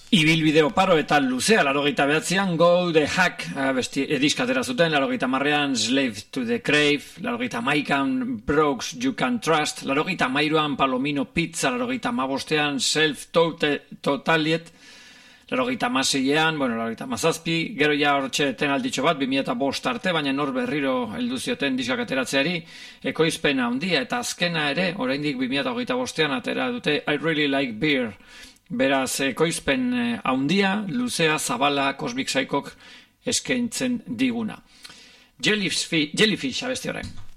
Ibilbide oparo eta luzea, 89an Go the Hack ediskatera zuten, 90an Slave to the Crave, 91an Brooks You Can Trust, 93an Palomino Pizza, 95an Self-Totaliet, 96an, 97, gero ja hortxe tenalditxo bat, 2005 arte, baina nor berriro heldu zioten diskak ateratzeari, ekoizpena handia eta azkena ere, oraindik 2025an atera dute I Really Like Beer. Beraz, ekoizpen handia, luzea, zabala, Cosmic Psychok eskaintzen diguna. Jellyfish abesti horren.